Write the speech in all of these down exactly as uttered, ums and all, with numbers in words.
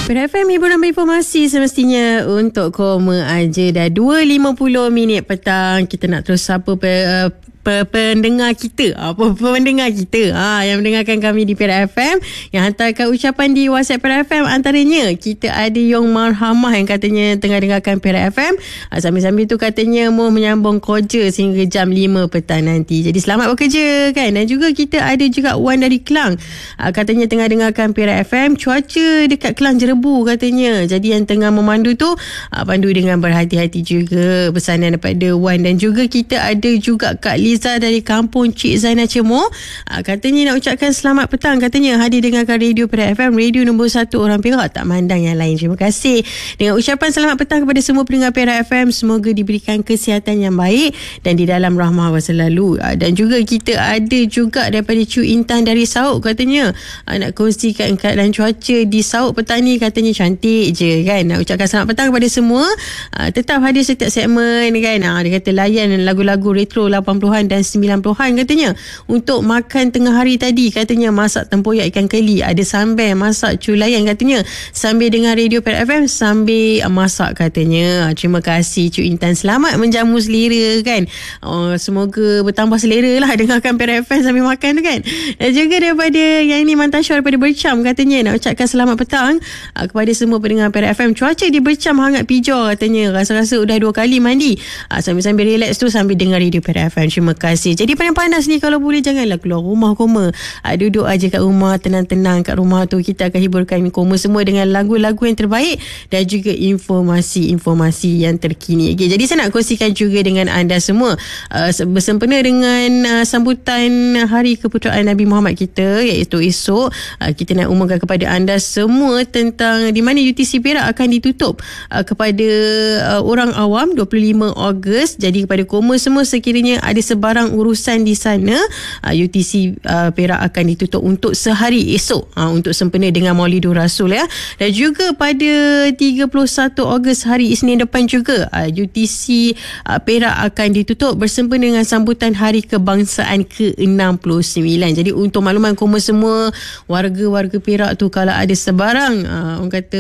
Perak F M, hiburan berinformasi semestinya untuk Koma aja. Dah dua lima puluh minit petang. Kita nak terus sapa pe, uh, pe, pendengar kita. Apa pendengar kita ha, yang mendengarkan kami di Perak F M, yang hantarkan ucapan di WhatsApp Perak F M. Antaranya kita ada Yong Marhamah yang katanya tengah dengarkan Perak F M. Ha, sambil-sambil tu katanya mau menyambung kerja sehingga jam lima petang nanti. Jadi selamat bekerja kan. Dan juga kita ada juga Wan dari Kelang. Ha, katanya tengah dengarkan Perak F M. Cuaca dekat Kelang jerebu katanya. Jadi yang tengah memandu tu ha, pandu dengan berhati-hati juga. Pesanan daripada Wan. Dan juga kita ada juga Kak Liza dari kampung Cik Zainal Cemor. Ha, katanya nak ucapkan selamat petang. Katanya hadir dengarkan radio Perak F M, radio nombor satu orang Perak, tak mandang yang lain. Terima kasih. Dengan ucapan selamat petang kepada semua pendengar Perak F M, semoga diberikan kesihatan yang baik dan di dalam rahmah Allah selalu. Ha, dan juga kita ada juga daripada Cu Intan dari Sauk. Katanya ha, nak kongsikan keadaan cuaca di Sauk petang ni. Katanya cantik je kan. Nak ucapkan selamat petang kepada semua. Ha, tetap hadir setiap segmen kan. Ha, dia kata layan lagu-lagu retro lapan puluhan dan sembilan puluhan katanya. Untuk makan tengah hari tadi katanya masak tempoyak ikan keli, ada sambal, masak culayan katanya, sambil dengar radio Perak F M sambil masak katanya. Terima kasih Cik Intan, selamat menjamu selera kan. Oh, semoga bertambah selera lah dengarkan Perak F M sambil makan tu kan. Dan juga daripada yang ini Mantasya daripada Bercam katanya nak ucapkan selamat petang uh, kepada semua pendengar Perak F M. Cuaca di Bercam hangat pijar katanya, rasa-rasa udah dua kali mandi uh, sambil-sambil relax tu sambil dengar radio Perak F M. Terima kasih. Jadi panas-panas ni kalau boleh janganlah keluar rumah Koma. Ha, duduk aja kat rumah, tenang-tenang kat rumah tu. Kita akan hiburkan Koma semua dengan lagu-lagu yang terbaik dan juga informasi-informasi yang terkini. Okay, jadi saya nak kongsikan juga dengan anda semua uh, bersempena dengan uh, sambutan Hari Keputeraan Nabi Muhammad kita, iaitu esok. Uh, kita nak umumkan kepada anda semua tentang di mana U T C Perak akan ditutup uh, kepada uh, orang awam dua puluh lima Ogos. Jadi kepada Koma semua sekiranya ada sebarang urusan di sana, uh, U T C uh, Perak akan ditutup untuk sehari esok uh, untuk sempena dengan Maulidur Rasul ya. Dan juga pada tiga puluh satu Ogos hari Isnin depan juga uh, U T C uh, Perak akan ditutup bersempena dengan sambutan Hari Kebangsaan ke enam puluh sembilan. Jadi untuk makluman Koma semua, warga-warga Perak tu kalau ada sebarang uh, orang kata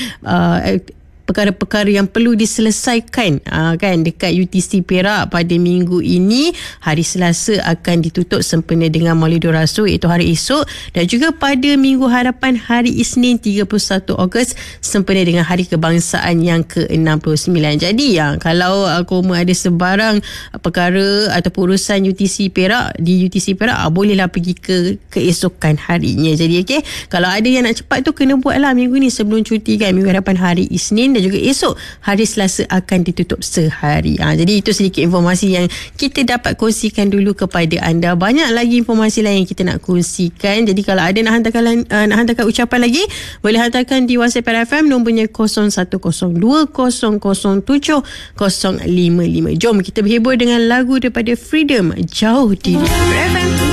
uh, perkara-perkara yang perlu diselesaikan aa, kan dekat U T C Perak pada minggu ini, hari Selasa akan ditutup sempena dengan Maulidur Rasul iaitu hari esok, dan juga pada minggu hadapan hari Isnin tiga puluh satu Ogos sempena dengan Hari Kebangsaan yang ke enam puluh sembilan. Jadi ya, kalau Koma ada sebarang perkara ataupun urusan U T C Perak di U T C Perak, aa, bolehlah pergi ke keesokan harinya. Jadi okey, kalau ada yang nak cepat tu kena buatlah minggu ni sebelum cuti kan. Minggu hadapan hari Isnin dan juga esok hari Selasa akan ditutup sehari. Ha, jadi itu sedikit informasi yang kita dapat kongsikan dulu kepada anda. Banyak lagi informasi lain yang kita nak kongsikan. Jadi kalau ada nak hantarkan uh, nak hantarkan ucapan lagi, boleh hantarkan di WhatsApp Perak F M, nombornya kosong satu kosong dua kosong kosong tujuh kosong lima lima. Jom kita berhibur dengan lagu daripada Freedom, Jauh Diri. Perak F M.